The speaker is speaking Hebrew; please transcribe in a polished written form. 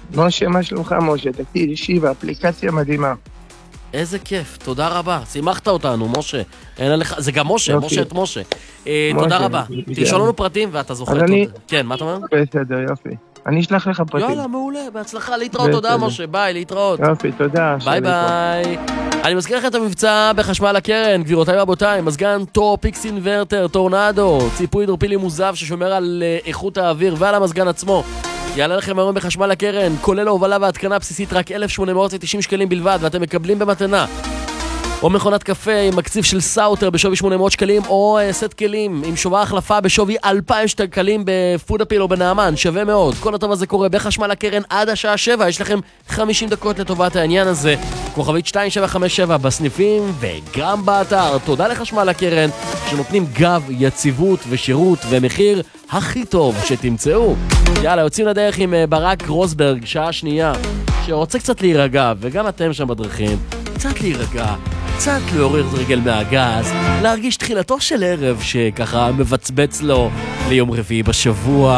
משה, מה שלומך משה? תקשיב, שיבה, אפליקציה מדהימה. איזה כיף, תודה רבה. שימחת אותנו, משה. אין עליך, זה גם משה, יופי. משה את משה. תודה רבה. תרשום לנו פרטים ואתה זוכר. כן, מה אתה אומר? בסדר, יופי. אני אשלח לך פרטים. יאללה, מעולה, בהצלחה, להתראות, תודה משה, ביי, להתראות. יופי, תודה. ביי ביי. אני מזכיר לכם את המבצע בחשמל הקרן, גבירותיי ורבותיי, מזגן טופ, איקס אינוורטר, טורנדו, ציפוי הידרופילי מוזב ששומר על איכות האוויר ועל המזגן עצמו. יעלה לכם היום בחשמל הקרן, כולל ההובלה וההתקנה הבסיסית רק 1,890 שקלים בלבד, ואתם מקבלים במתנה או מכונת קפה עם מקציב של סאוטר בשווי 800 שקלים, או סט כלים עם שובר החלפה בשווי 2,000 שקלים בפודאפיל או בנעמן, שווה מאוד. כל הטוב הזה קורה בחשמל הקרן עד השעה 7, יש לכם 50 דקות לטובת העניין הזה. כוכבית 2757 בסניפים וגם באתר. תודה לחשמל הקרן שנותנים גב, יציבות ושירות ומחיר הכי טוב שתמצאו. יאללה, יוצאים לדרך עם ברק רוסברג, שעה שנייה, שרוצה קצת להירגע, וגם אתם שם בדרכים, קצת להירגע, קצת לעורר רגל מהגז, להרגיש תחילתו של ערב שככה מבצבץ לו ליום רביעי בשבוע.